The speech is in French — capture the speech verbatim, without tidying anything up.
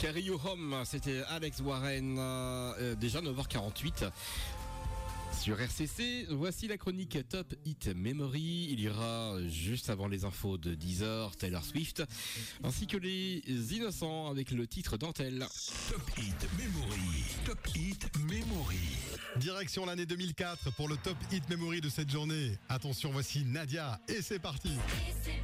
Carry You Home, c'était Alex Warren, euh, déjà neuf heures quarante-huit. Sur R C C, voici la chronique Top Hit Memory. Il y aura juste avant les infos de dix heures Taylor Swift, ainsi que les Innocents avec le titre Dentelle. Top Hit Memory. Top Hit Memory. Direction l'année deux mille quatre pour le Top Hit Memory de cette journée. Attention, voici Nadia et c'est parti.